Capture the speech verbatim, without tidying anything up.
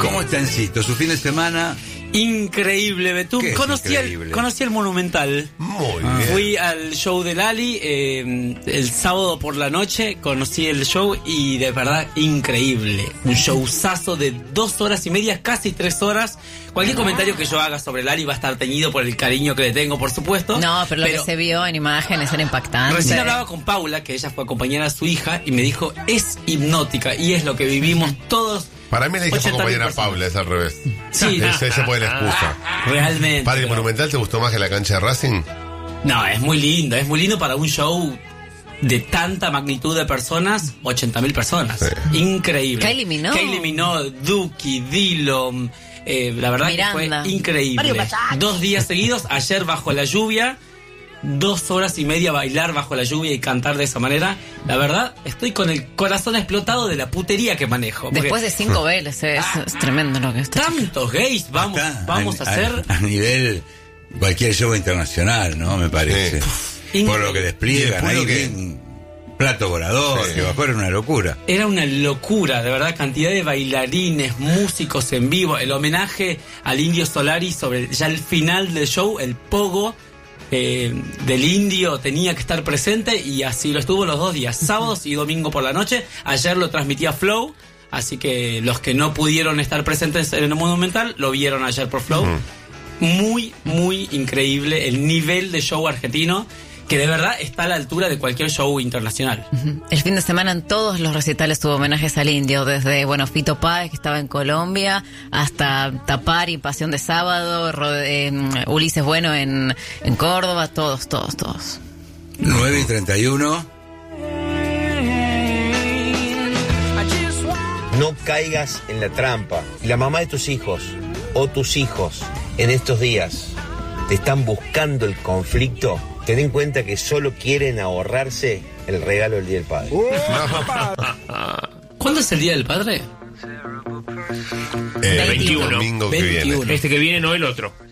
¿Cómo está Encito? ¿Su fin de semana? Increíble, Betún. Conocí, increíble? El, conocí el Monumental. Muy ah. bien. Fui al show de Lali eh, el sábado por la noche, conocí el show y de verdad increíble. Un showzazo de dos horas y media, casi tres horas. Cualquier comentario que yo haga sobre Lali va a estar teñido por el cariño que le tengo, por supuesto. No, pero lo pero que se vio en imágenes era impactante. Recién hablaba con Paula, que ella fue a acompañar a su hija, y me dijo, es hipnótica y es lo que vivimos todos. Para mí le dije acompañar a Paula, es al revés. Sí, ese, ese fue la excusa. Realmente. ¿Para el pero... Monumental te gustó más que la cancha de Racing? No, es muy lindo, es muy lindo para un show de tanta magnitud de personas, ochenta mil personas. Sí. Increíble. Kylie Minogue. Kylie Minogue, Duki, Dillon, eh, la verdad Miranda. que fue increíble. Dos días seguidos, ayer bajo la lluvia, dos horas y media bailar bajo la lluvia y cantar de esa manera. La verdad, estoy con el corazón explotado de la putería que manejo. Después de cinco veles, es, es tremendo lo que está. Tantos gays vamos, Acá, vamos a, a hacer. A, a nivel cualquier show internacional, ¿no? Me parece. Sí. Por lo que despliegan ahí, que... bien, plato volador, sí. Que bajó, era una locura. Era una locura, de verdad, cantidad de bailarines, músicos en vivo, el homenaje al Indio Solari sobre ya el final del show, el pogo eh, del Indio tenía que estar presente y así lo estuvo los dos días, sábados y domingo por la noche. Ayer lo transmitía Flow, así que los que no pudieron estar presentes en el Monumental lo vieron ayer por Flow. Uh-huh. Muy, muy increíble el nivel de show argentino, que de verdad está a la altura de cualquier show internacional. Uh-huh. El fin de semana en todos los recitales tuvo homenajes al Indio, desde, bueno, Fito Páez, que estaba en Colombia, hasta Tapari, Pasión de Sábado, Rode, eh, Ulises Bueno en, en Córdoba, todos, todos, todos. nueve y treinta y uno. No caigas en la trampa. Si la mamá de tus hijos o tus hijos en estos días te están buscando el conflicto, ten en cuenta que solo quieren ahorrarse el regalo del Día del Padre. ¿Cuándo es el Día del Padre? Eh, veintiuno. Domingo que veintiuno. viene. Este que viene, no el otro.